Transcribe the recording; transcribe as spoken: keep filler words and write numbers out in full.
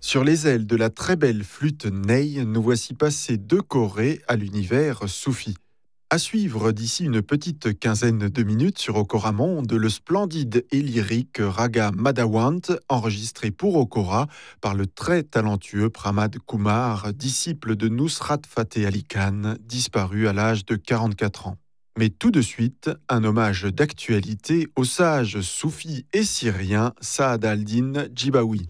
Sur les ailes de la très belle flûte Ney, nous voici passés de Corée à l'univers soufi. À suivre d'ici une petite quinzaine de minutes sur Okora Monde, le splendide et lyrique Raga Madawant, enregistré pour Okora par le très talentueux Pramad Kumar, disciple de Nusrat Fateh Ali Khan, disparu à l'âge de quarante-quatre ans. Mais tout de suite, un hommage d'actualité au sage soufi et syrien Saad al-Din Djibaoui.